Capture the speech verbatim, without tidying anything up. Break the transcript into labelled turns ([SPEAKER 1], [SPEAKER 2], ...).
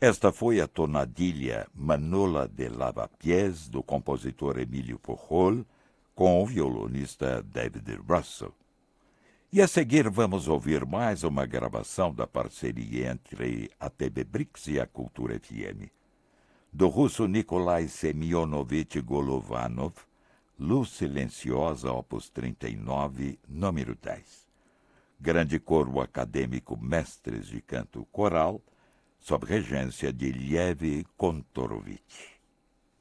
[SPEAKER 1] Esta foi a tonadilha Manola de Lavapiés, do compositor Emílio Pujol, com o violonista David Russell. E a seguir vamos ouvir mais uma gravação da parceria entre a T V Brix e a Cultura F M. Do russo Nikolai Semyonovich Golovanov, Luz Silenciosa, opus trinta e nove, número dez. Grande coro acadêmico Mestres de Canto Coral, sob regência de Lev Kontorovich.